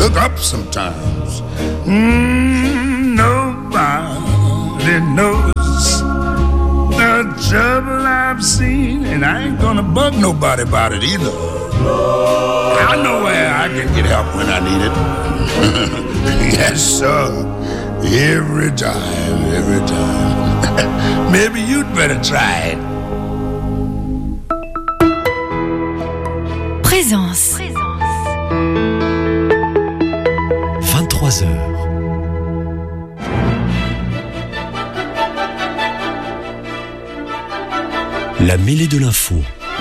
look up sometimes. Nobody knows the trouble I've seen, and I ain't gonna bug nobody about it either. I know where I can get help when I need it. Yes, sir. Every time. Maybe you'd better try it. Présence. 23h. La mêlée de l'info.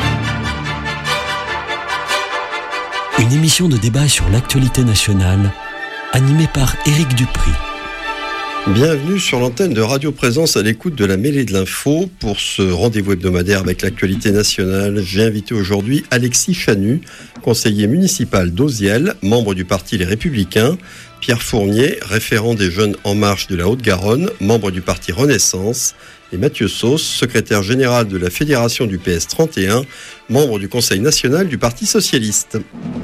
Une émission de débat sur l'actualité nationale, animée par Éric Dupri. Bienvenue sur l'antenne de Radio Présence à l'écoute de la mêlée de l'info. Pour ce rendez-vous hebdomadaire avec l'actualité nationale, j'ai invité aujourd'hui Alexis Chanu, conseiller municipal d'Auziel, membre du parti Les Républicains, Pierre Fournier, référent des Jeunes En Marche de la Haute-Garonne, membre du parti Renaissance, et Mathieu Sauce, secrétaire général de la Fédération du PS 31, membre du Conseil national du Parti socialiste.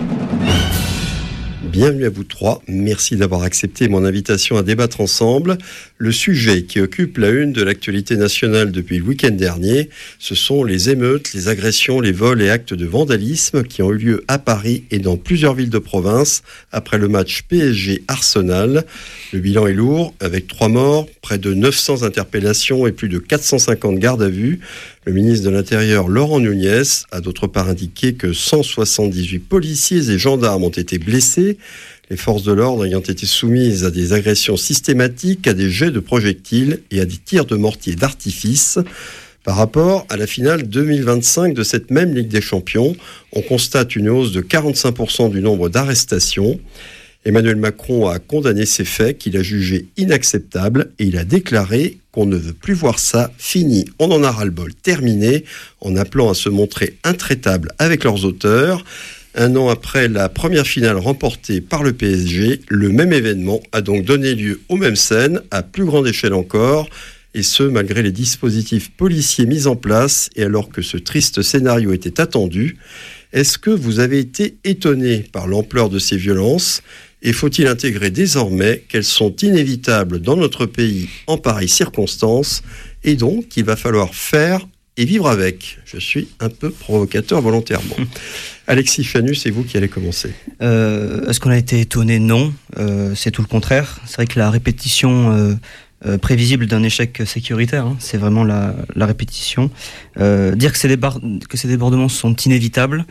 Bienvenue à vous trois, merci d'avoir accepté mon invitation à débattre ensemble. Le sujet qui occupe la une de l'actualité nationale depuis le week-end dernier, ce sont les émeutes, les agressions, les vols et actes de vandalisme qui ont eu lieu à Paris et dans plusieurs villes de province après le match PSG-Arsenal. Le bilan est lourd, avec 3 morts, près de 900 interpellations et plus de 450 gardes à vue. Le ministre de l'Intérieur, Laurent Nunez, a d'autre part indiqué que 178 policiers et gendarmes ont été blessés, les forces de l'ordre ayant été soumises à des agressions systématiques, à des jets de projectiles et à des tirs de mortier d'artifice. Par rapport à la finale 2025 de cette même Ligue des Champions, on constate une hausse de 45% du nombre d'arrestations. Emmanuel Macron a condamné ces faits qu'il a jugés inacceptables et il a déclaré qu'on ne veut plus voir ça, fini, on en a ras-le-bol, terminé, en appelant à se montrer intraitables avec leurs auteurs. Un an après la première finale remportée par le PSG, le même événement a donc donné lieu aux mêmes scènes, à plus grande échelle encore, et ce, malgré les dispositifs policiers mis en place et alors que ce triste scénario était attendu. Est-ce que vous avez été étonné par l'ampleur de ces violences ? Et faut-il intégrer désormais qu'elles sont inévitables dans notre pays en pareilles circonstances et donc qu'il va falloir faire et vivre avec ? Je suis un peu provocateur volontairement. Alexis Chanu, c'est vous qui allez commencer. Est-ce qu'on a été étonné ? Non, c'est tout le contraire. C'est vrai que la répétition prévisible d'un échec sécuritaire, c'est vraiment la répétition. Dire que ces débordements sont inévitables,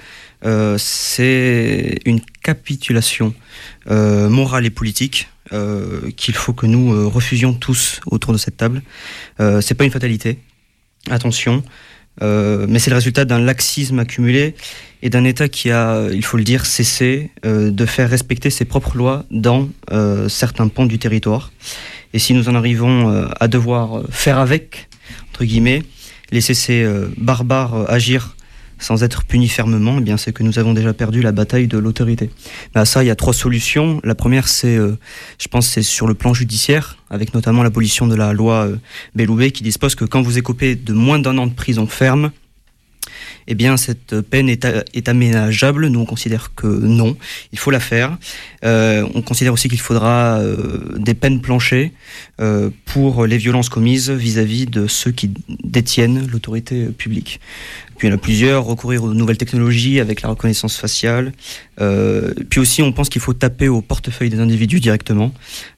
c'est une capitulation morale et politique qu'il faut que nous refusions tous autour de cette table. C'est pas une fatalité, attention, mais c'est le résultat d'un laxisme accumulé et d'un État qui a, il faut le dire, cessé de faire respecter ses propres lois dans certains pans du territoire. Et si nous en arrivons à devoir faire avec, entre guillemets, laisser ces barbares agir sans être punis fermement, eh bien c'est que nous avons déjà perdu la bataille de l'autorité. Mais à ça, il y a 3 solutions. La première, c'est, je pense, c'est sur le plan judiciaire, avec notamment l'abolition de la loi Belloubet, qui dispose que quand vous écopez de moins d'1 an de prison ferme, eh bien, cette peine est aménageable. Nous, on considère que non, il faut la faire. On considère aussi qu'il faudra des peines planchées pour les violences commises vis-à-vis de ceux qui détiennent l'autorité publique. Puis il y en a plusieurs, recourir aux nouvelles technologies avec la reconnaissance faciale. Puis aussi, on pense qu'il faut taper au portefeuille des individus directement,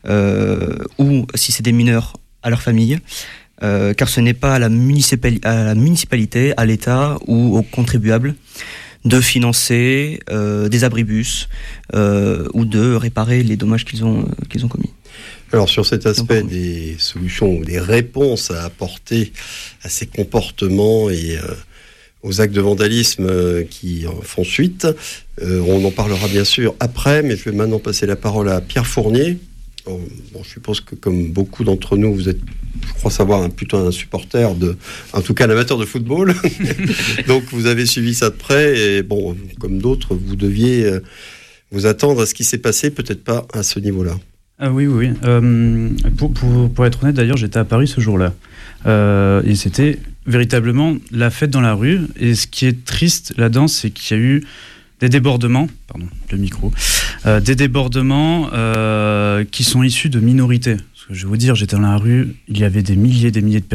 ou si c'est des mineurs, à leur famille. Car ce n'est pas à la municipalité, à l'État ou aux contribuables de financer des abribus ou de réparer les dommages qu'ils ont commis. Alors sur cet aspect des solutions ou des réponses à apporter à ces comportements et aux actes de vandalisme qui font suite, on en parlera bien sûr après, mais je vais maintenant passer la parole à Pierre Fournier. Bon, je suppose que comme beaucoup d'entre nous, vous êtes, je crois savoir, plutôt un supporter en tout cas un amateur de football. Donc vous avez suivi ça de près et bon, comme d'autres, vous deviez vous attendre à ce qui s'est passé, peut-être pas à ce niveau-là. Ah oui. Pour être honnête, d'ailleurs, j'étais à Paris ce jour-là. Et c'était véritablement la fête dans la rue. Et ce qui est triste là-dedans, c'est qu'il y a eu des débordements, pardon, le micro, des débordements qui sont issus de minorités. Parce que je vais vous dire, j'étais dans la rue, il y avait des milliers de personnes